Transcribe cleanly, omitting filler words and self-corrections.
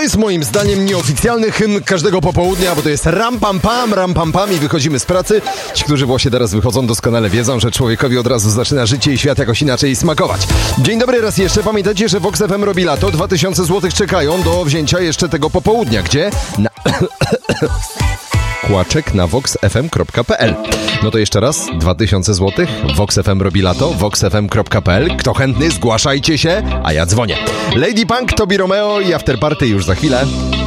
jest moim zdaniem nieoficjalny hymn każdego popołudnia, bo to jest ram pam pam i wychodzimy z pracy. Ci, którzy właśnie teraz wychodzą, doskonale wiedzą, że człowiekowi od razu zaczyna życie i świat jakoś inaczej smakować. Dzień dobry raz jeszcze. Pamiętajcie, że Vox FM robi lato. 2000 zł czekają do wzięcia jeszcze tego popołudnia. Gdzie? Na... Kłaczek na voxfm.pl. No to jeszcze raz, 2000 zł, Vox FM robi lato, voxfm.pl. Kto chętny, zgłaszajcie się, a ja dzwonię. Lady Punk, Tobi Romeo i Afterparty już za chwilę.